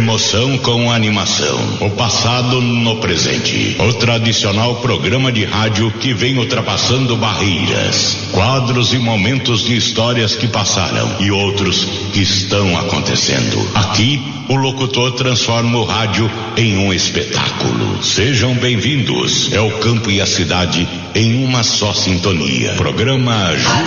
Emoção com animação. O passado no presente. O tradicional programa de rádio que vem ultrapassando barreiras. Quadros e momentos de histórias que passaram e outros que estão acontecendo. Aqui, o locutor transforma o rádio em um espetáculo. Sejam bem-vindos. É o campo e a cidade em uma só sintonia. Programa